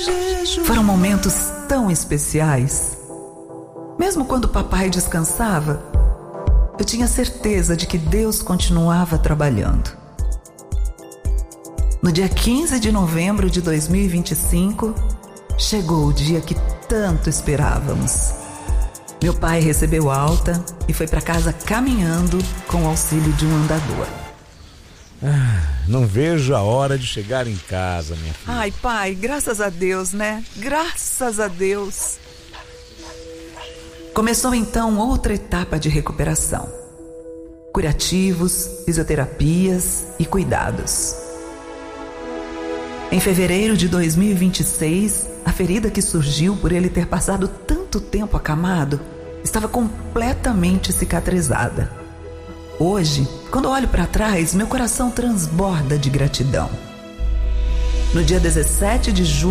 Foram momentos tão especiais. Mesmo quando papai descansava, eu tinha certeza de que Deus continuava trabalhando. No dia 15 de novembro de 2025, chegou o dia que tanto esperávamos. Meu pai recebeu alta e foi para casa caminhando com o auxílio de um andador. Não vejo a hora de chegar em casa, minha filha. Ai, pai, graças a Deus, né? Graças a Deus. Começou então outra etapa de recuperação. Curativos, fisioterapias e cuidados. Em fevereiro de 2026, a ferida que surgiu por ele ter passado tanto tempo acamado estava completamente cicatrizada. Hoje, quando olho para trás, meu coração transborda de gratidão. No dia 17 de julho